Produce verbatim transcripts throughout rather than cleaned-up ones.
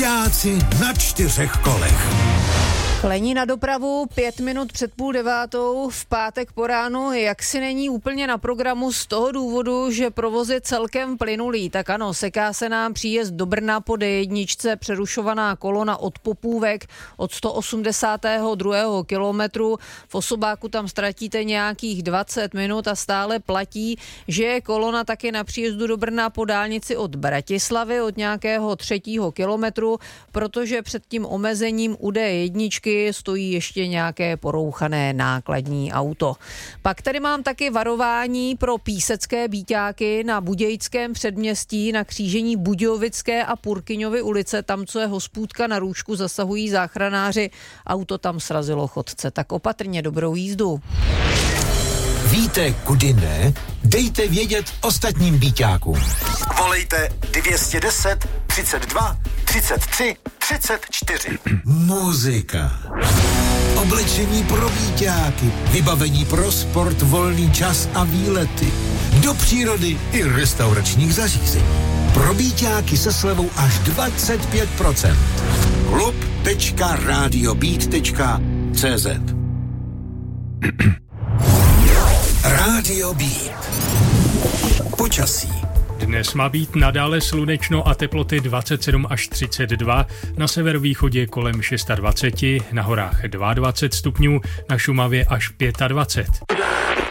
Vojáci na čtyřech kolech. Klení na dopravu pět minut před půl devátou v pátek po ránu jaksi není úplně na programu z toho důvodu, že provoz je celkem plynulý. Tak ano, seká se nám příjezd do Brna po D jedna, přerušovaná kolona od Popůvek od sto osmdesátého druhého kilometru. V osobáku tam ztratíte nějakých dvacet minut a stále platí, že je kolona taky na příjezdu do Brna po dálnici od Bratislavy od nějakého třetího kilometru, protože před tím omezením u D jedna stojí ještě nějaké porouchané nákladní auto. Pak tady mám taky varování pro písecké býťáky na Budějickém předměstí na křížení Budějovické a Purkyňovy ulice. Tam, co je hospůdka na Růžku, zasahují záchranáři. Auto tam srazilo chodce. Tak opatrně, dobrou jízdu. Víte, kudy ne? Dejte vědět ostatním býťákům. Volejte dvě stě deset, třicet dva, třicet tři, třicet čtyři. Muzika. Oblečení pro býťáky, vybavení pro sport, volný čas a výlety. Do přírody i restauračních zařízení. Pro býťáky se slevou až dvacet pět procent. klub tečka radiobít tečka cé zet Rádio Beat. Počasí. Dnes má být nadále slunečno a teploty dvacet sedm až třicet dva, na severovýchodě kolem dvacet šest, na horách dvacet dva stupňů, na Šumavě až dvacet pět.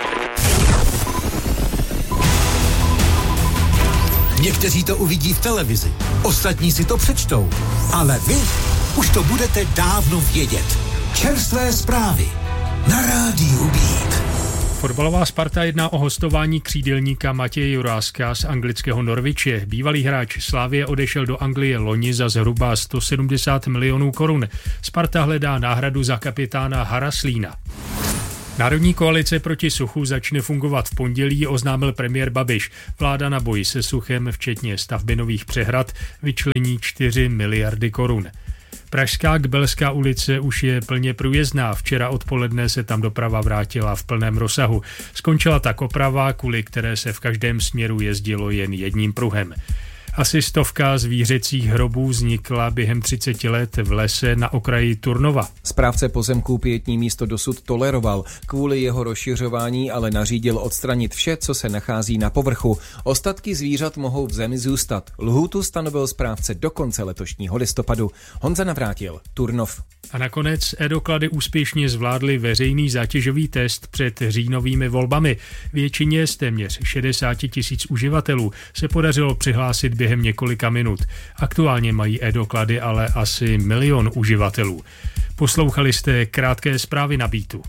Někteří to uvidí v televizi, ostatní si to přečtou, ale vy už to budete dávno vědět. Čerstvé zprávy na Rádiu Beat. Fotbalová Sparta jedná o hostování křídelníka Matěje Juráska z anglického Norwiche. Bývalý hráč Slavie odešel do Anglie loni za zhruba sto sedmdesát milionů korun. Sparta hledá náhradu za kapitána Haraslína. Národní koalice proti suchu začne fungovat v pondělí, oznámil premiér Babiš. Vláda na boji se suchem, včetně stavby nových přehrad, vyčlení čtyři miliardy korun. Pražská Kbelská ulice už je plně průjezdná. Včera odpoledne se tam doprava vrátila v plném rozsahu. Skončila tak oprava, kvůli které se v každém směru jezdilo jen jedním pruhem. Asi stovka zvířecích hrobů vznikla během třiceti let v lese na okraji Turnova. Správce pozemků pietní místo dosud toleroval. Kvůli jeho rozšiřování ale nařídil odstranit vše, co se nachází na povrchu. Ostatky zvířat mohou v zemi zůstat. Lhůtu stanovil správce do konce letošního listopadu. Honza Navrátil, Turnov. A nakonec e-doklady úspěšně zvládly veřejný zátěžový test před říjnovými volbami. Většině z téměř šedesát tisíc uživatelů se podařilo přihlásit během několika minut. Aktuálně mají e-doklady ale asi milion uživatelů. Poslouchali jste krátké zprávy na Beatu.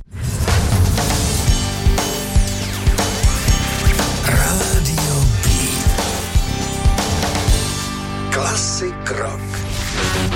Rádio Beat. Klasik rock.